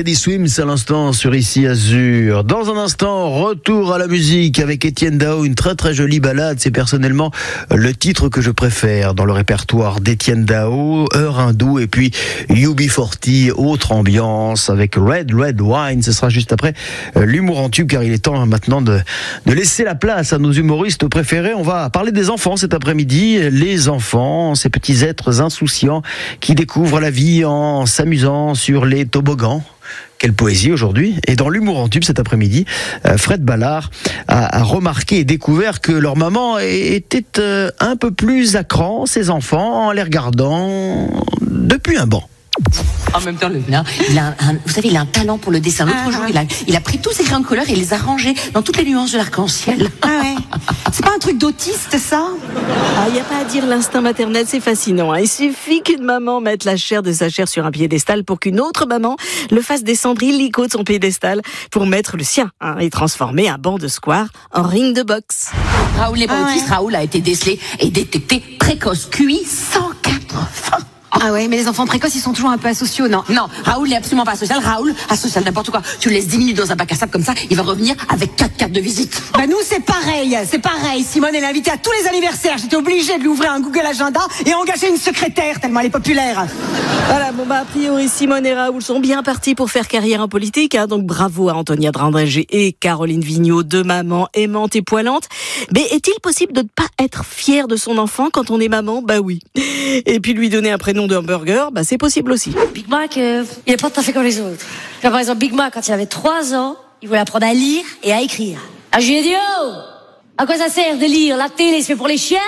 Teddy Swims à l'instant sur Ici Azur. Dans un instant, retour à la musique avec Étienne Dao, une très très jolie balade. C'est personnellement le titre que je préfère dans le répertoire d'Étienne Dao, Heure hindoue et puis UB40, autre ambiance avec Red Wine. Ce sera juste après l'humour en tube car il est temps maintenant de laisser la place à nos humoristes préférés. On va parler des enfants cet après-midi. Les enfants, ces petits êtres insouciants qui découvrent la vie en s'amusant sur les toboggans. Quelle poésie aujourd'hui. Et dans l'humour en tube cet après-midi, Fred Ballard a remarqué et découvert que leur maman était un peu plus à cran, ses enfants, en les regardant depuis un banc. En même temps, le nain, vous savez, il a un talent pour le dessin. L'autre jour, il a pris tous ses crayons de couleur et il les a rangés dans toutes les nuances de l'arc-en-ciel. Ah ouais. C'est pas un truc d'autiste, ça? Il n'y a pas à dire, l'instinct maternel, c'est fascinant. Il suffit qu'une maman mette la chair de sa chair sur un piédestal pour qu'une autre maman le fasse descendre illico de son piédestal pour mettre le sien et transformer un banc de square en ring de boxe. Raoul n'est pas autiste. Raoul a été décelé et détecté précoce. QI 180. Ah ouais, mais les enfants précoces, ils sont toujours un peu asociaux, non? Non, Raoul n'est absolument pas asocial. Raoul, asocial, n'importe quoi. Tu le laisses 10 minutes dans un bac à sable comme ça, il va revenir avec 4 cartes de visite. Bah nous, c'est pareil. Simone, elle est invitée à tous les anniversaires. J'étais obligée de lui ouvrir un Google Agenda et engager une secrétaire, tellement elle est populaire. Voilà, a priori, Simone et Raoul sont bien partis pour faire carrière en politique, donc bravo à Antonia Drandrégé et Caroline Vigneault, deux mamans aimantes et poilantes. Mais est-il possible de ne pas être fier de son enfant quand on est maman? Bah oui. Et puis lui donner un prénom de hamburger, c'est possible aussi. Big Mac, il est pas tout à fait comme les autres. Par exemple, Big Mac, quand il avait 3 ans, il voulait apprendre à lire et à écrire. Je lui ai dit, oh, à quoi ça sert de lire? La télé, c'est fait pour les chiens?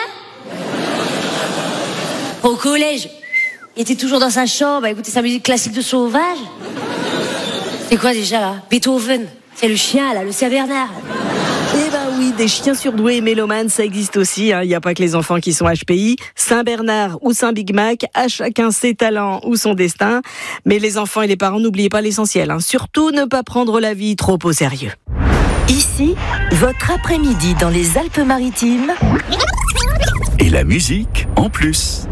Au collège, il était toujours dans sa chambre à écouter sa musique classique de sauvage. C'est quoi déjà, là? Beethoven. C'est le chien, là, le Saint-Bernard. Oui, des chiens surdoués et mélomanes, ça existe aussi. Il n'y a pas que les enfants qui sont HPI. Saint-Bernard ou Saint-Big Mac, à chacun ses talents ou son destin. Mais les enfants et les parents, n'oubliez pas l'essentiel. Surtout ne pas prendre la vie trop au sérieux. Ici, votre après-midi dans les Alpes-Maritimes. Et la musique en plus.